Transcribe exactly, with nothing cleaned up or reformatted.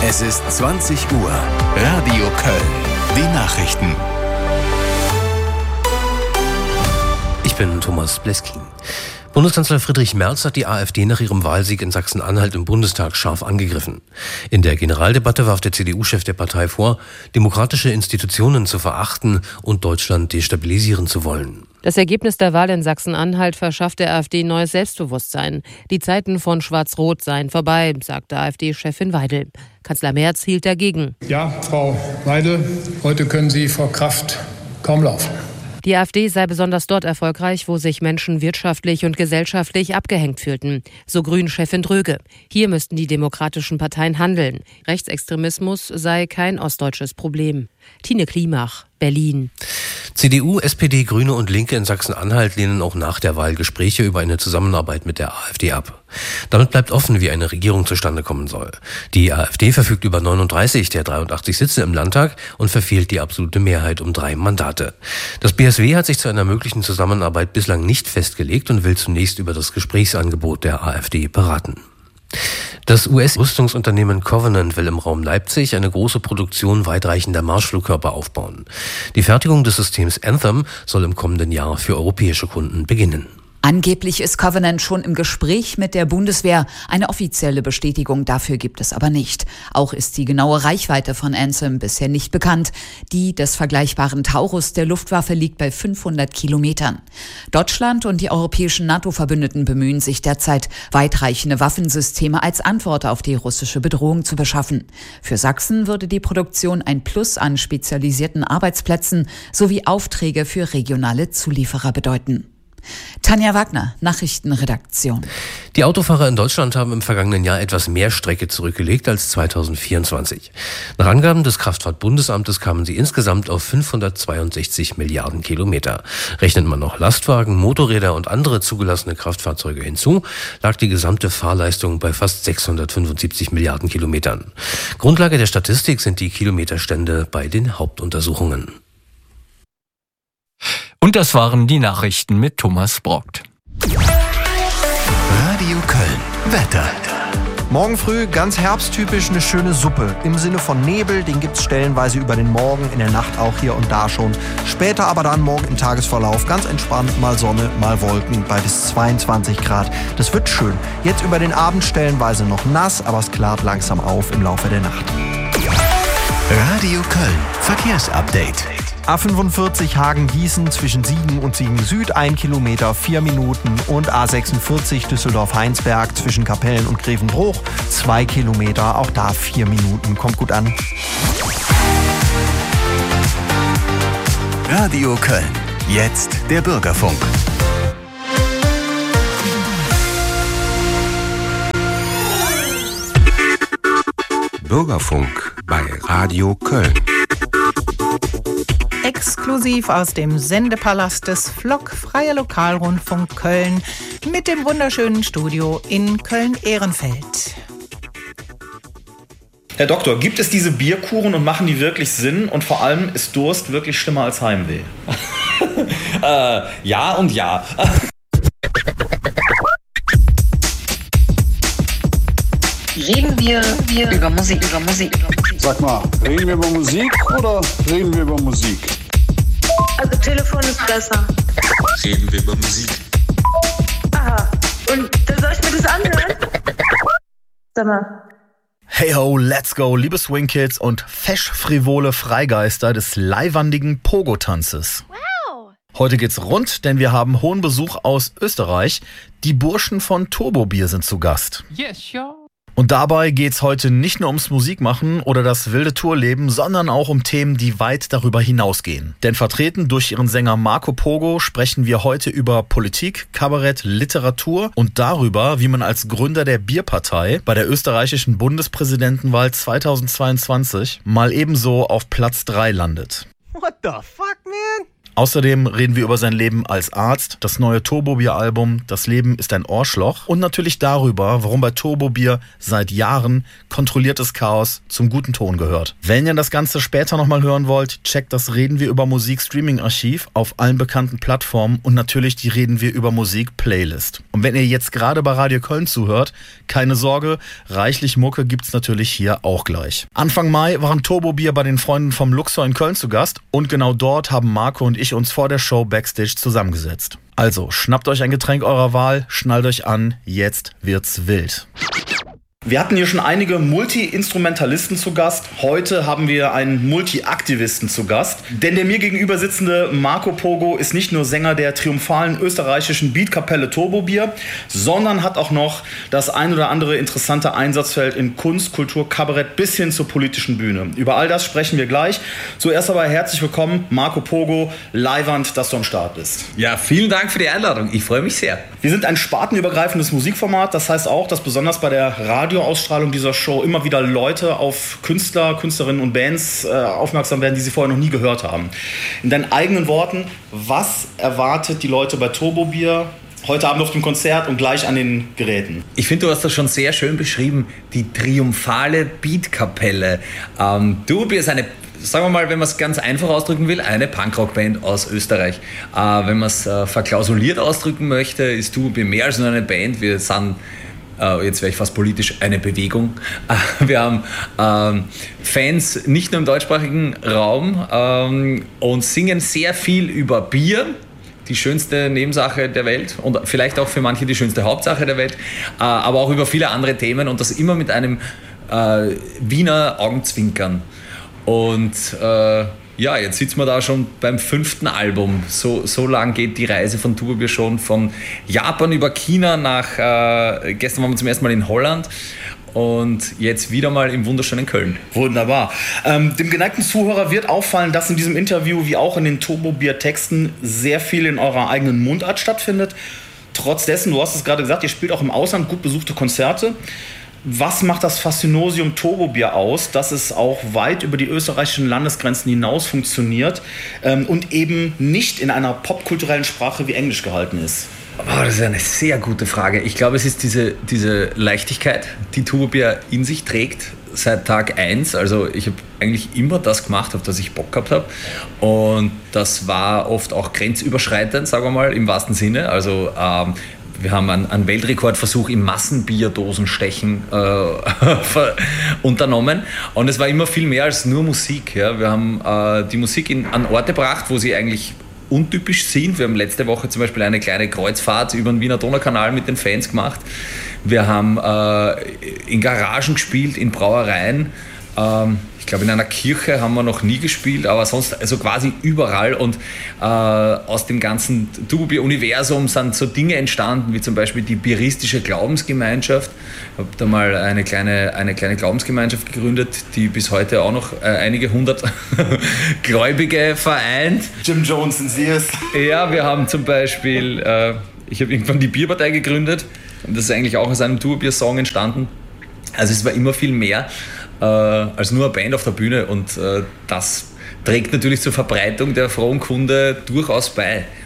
Es ist zwanzig Uhr. Radio Köln. Die Nachrichten. Ich bin Thomas Bleskin. Bundeskanzler Friedrich Merz hat die AfD nach ihrem Wahlsieg in Sachsen-Anhalt im Bundestag scharf angegriffen. In der Generaldebatte warf der C D U-Chef der Partei vor, demokratische Institutionen zu verachten und Deutschland destabilisieren zu wollen. Das Ergebnis der Wahl in Sachsen-Anhalt verschafft der AfD neues Selbstbewusstsein. Die Zeiten von Schwarz-Rot seien vorbei, sagte AfD-Chefin Weidel. Kanzler Merz hielt dagegen. Ja, Frau Weidel, heute können Sie vor Kraft kaum laufen. Die AfD sei besonders dort erfolgreich, wo sich Menschen wirtschaftlich und gesellschaftlich abgehängt fühlten. So Grünen-Chefin Dröge. Hier müssten die demokratischen Parteien handeln. Rechtsextremismus sei kein ostdeutsches Problem. Tine Klimach, Berlin. C D U, S P D, Grüne und Linke in Sachsen-Anhalt lehnen auch nach der Wahl Gespräche über eine Zusammenarbeit mit der AfD ab. Damit bleibt offen, wie eine Regierung zustande kommen soll. Die AfD verfügt über neununddreißig der dreiundachtzig Sitze im Landtag und verfehlt die absolute Mehrheit um drei Mandate. Das B S W hat sich zu einer möglichen Zusammenarbeit bislang nicht festgelegt und will zunächst über das Gesprächsangebot der AfD beraten. Das U S-Rüstungsunternehmen Covenant will im Raum Leipzig eine große Produktion weitreichender Marschflugkörper aufbauen. Die Fertigung des Systems Anthem soll im kommenden Jahr für europäische Kunden beginnen. Angeblich ist Covenant schon im Gespräch mit der Bundeswehr. Eine offizielle Bestätigung dafür gibt es aber nicht. Auch ist die genaue Reichweite von Anthem bisher nicht bekannt. Die des vergleichbaren Taurus der Luftwaffe liegt bei fünfhundert Kilometern. Deutschland und die europäischen NATO-Verbündeten bemühen sich derzeit, weitreichende Waffensysteme als Antwort auf die russische Bedrohung zu beschaffen. Für Sachsen würde die Produktion ein Plus an spezialisierten Arbeitsplätzen sowie Aufträge für regionale Zulieferer bedeuten. Tanja Wagner, Nachrichtenredaktion. Die Autofahrer in Deutschland haben im vergangenen Jahr etwas mehr Strecke zurückgelegt als zweitausendvierundzwanzig. Nach Angaben des Kraftfahrtbundesamtes kamen sie insgesamt auf fünfhundertzweiundsechzig Milliarden Kilometer. Rechnet man noch Lastwagen, Motorräder und andere zugelassene Kraftfahrzeuge hinzu, lag die gesamte Fahrleistung bei fast sechshundertfünfundsiebzig Milliarden Kilometern. Grundlage der Statistik sind die Kilometerstände bei den Hauptuntersuchungen. Und das waren die Nachrichten mit Thomas Brockt. Radio Köln. Wetter. Morgen früh ganz herbsttypisch eine schöne Suppe. Im Sinne von Nebel, den gibt's stellenweise über den Morgen, in der Nacht auch hier und da schon. Später aber dann morgen im Tagesverlauf ganz entspannt, mal Sonne, mal Wolken bei bis zweiundzwanzig Grad. Das wird schön. Jetzt über den Abend stellenweise noch nass, aber es klart langsam auf im Laufe der Nacht. Radio Köln. Verkehrsupdate. A fünfundvierzig Hagen-Gießen zwischen Siegen und Siegen-Süd, ein Kilometer, vier Minuten. Und A sechsundvierzig Düsseldorf-Heinsberg zwischen Kapellen und Grevenbruch, zwei Kilometer, auch da vier Minuten. Kommt gut an. Radio Köln. Jetzt der Bürgerfunk. Bürgerfunk bei Radio Köln. Exklusiv aus dem Sendepalast des F L O K, Freier Lokalrundfunk Köln, mit dem wunderschönen Studio in Köln-Ehrenfeld. Herr Doktor, gibt es diese Bierkuren und machen die wirklich Sinn? Und vor allem, ist Durst wirklich schlimmer als Heimweh? äh, ja und ja. Reden wir, wir über Musik, über Musik, über Musik. Sag mal, reden wir über Musik oder reden wir über Musik? Also Telefon ist besser. Reden wir über Musik. Aha. Und dann soll ich mir das anhören? Sag mal. Hey ho, let's go, liebe Swing Kids und fesch-frivole Freigeister des leiwandigen Pogo-Tanzes. Wow. Heute geht's rund, denn wir haben hohen Besuch aus Österreich. Die Burschen von Turbo Bier sind zu Gast. Yes, sure. Und dabei geht's heute nicht nur ums Musikmachen oder das wilde Tourleben, sondern auch um Themen, die weit darüber hinausgehen. Denn vertreten durch ihren Sänger Marco Pogo sprechen wir heute über Politik, Kabarett, Literatur und darüber, wie man als Gründer der Bierpartei bei der österreichischen Bundespräsidentenwahl zweitausendzweiundzwanzig mal ebenso auf Platz drei landet. What the fuck, man? Außerdem reden wir über sein Leben als Arzt, das neue Turbo-Bier-Album Das Leben ist ein Ohrschloch und natürlich darüber, warum bei Turbo-Bier seit Jahren kontrolliertes Chaos zum guten Ton gehört. Wenn ihr das Ganze später nochmal hören wollt, checkt das Reden wir über Musik Streaming-Archiv auf allen bekannten Plattformen und natürlich die Reden wir über Musik Playlist. Und wenn ihr jetzt gerade bei Radio Köln zuhört, keine Sorge, reichlich Mucke gibt's natürlich hier auch gleich. Anfang Mai waren Turbo-Bier bei den Freunden vom Luxor in Köln zu Gast und genau dort haben Marco und ich uns vor der Show Backstage zusammengesetzt. Also, schnappt euch ein Getränk eurer Wahl, schnallt euch an, jetzt wird's wild. Wir hatten hier schon einige Multi-Instrumentalisten zu Gast. Heute haben wir einen Multi-Aktivisten zu Gast. Denn der mir gegenüber sitzende Marco Pogo ist nicht nur Sänger der triumphalen österreichischen Beatkapelle Turbo-Bier, sondern hat auch noch das ein oder andere interessante Einsatzfeld in Kunst, Kultur, Kabarett bis hin zur politischen Bühne. Über all das sprechen wir gleich. Zuerst aber herzlich willkommen, Marco Pogo, Leiwand, dass du am Start bist. Ja, vielen Dank für die Einladung. Ich freue mich sehr. Wir sind ein spartenübergreifendes Musikformat. Das heißt auch, dass besonders bei der Radio Ausstrahlung dieser Show immer wieder Leute auf Künstler, Künstlerinnen und Bands äh, aufmerksam werden, die sie vorher noch nie gehört haben. In deinen eigenen Worten, was erwartet die Leute bei Turbo-Bier heute Abend auf dem Konzert und gleich an den Geräten? Ich finde, du hast das schon sehr schön beschrieben, die triumphale Beatkapelle. Ähm, Turbo-Bier ist eine, sagen wir mal, wenn man es ganz einfach ausdrücken will, eine Punkrock-Band aus Österreich. Äh, wenn man es äh, verklausuliert ausdrücken möchte, ist Turbo-Bier mehr als nur eine Band. Wir sind jetzt wäre ich fast politisch, eine Bewegung. Wir haben ähm, Fans nicht nur im deutschsprachigen Raum ähm, und singen sehr viel über Bier, die schönste Nebensache der Welt und vielleicht auch für manche die schönste Hauptsache der Welt, äh, aber auch über viele andere Themen und das immer mit einem äh, Wiener Augenzwinkern. Und äh, ja, jetzt sitzen wir da schon beim fünften Album. So, so lang geht die Reise von Turbo-Bier schon, von Japan über China nach, äh, gestern waren wir zum ersten Mal in Holland und jetzt wieder mal im wunderschönen Köln. Wunderbar. Ähm, dem geneigten Zuhörer wird auffallen, dass in diesem Interview, wie auch in den Turbo-Bier-Texten, sehr viel in eurer eigenen Mundart stattfindet. Trotz dessen, du hast es gerade gesagt, ihr spielt auch im Ausland gut besuchte Konzerte. Was macht das Faszinosium Turbo-Bier aus, dass es auch weit über die österreichischen Landesgrenzen hinaus funktioniert ähm, und eben nicht in einer popkulturellen Sprache wie Englisch gehalten ist? Oh, das ist eine sehr gute Frage. Ich glaube, es ist diese, diese Leichtigkeit, die Turbo-Bier in sich trägt seit Tag eins. Also ich habe eigentlich immer das gemacht, auf das ich Bock gehabt habe. Und das war oft auch grenzüberschreitend, sagen wir mal, im wahrsten Sinne. Also ähm, wir haben einen, einen Weltrekordversuch im Massenbierdosenstechen äh, unternommen und es war immer viel mehr als nur Musik. Ja. Wir haben äh, die Musik in, an Orte gebracht, wo sie eigentlich untypisch sind. Wir haben letzte Woche zum Beispiel eine kleine Kreuzfahrt über den Wiener Donaukanal mit den Fans gemacht. Wir haben äh, in Garagen gespielt, in Brauereien. Ähm, ich glaube, in einer Kirche haben wir noch nie gespielt, aber sonst also quasi überall. Und äh, aus dem ganzen Turbo-Bier-Universum sind so Dinge entstanden, wie zum Beispiel die bieristische Glaubensgemeinschaft. Ich habe da mal eine kleine, eine kleine Glaubensgemeinschaft gegründet, die bis heute auch noch äh, einige hundert Gläubige vereint. Jim Jones sind Sie es. Ja, wir haben zum Beispiel, äh, ich habe irgendwann die Bierpartei gegründet. Und das ist eigentlich auch aus einem Turbo-Bier-Song entstanden. Also es war immer viel mehr äh, als nur eine Band auf der Bühne und äh, das trägt natürlich zur Verbreitung der frohen Kunde durchaus bei.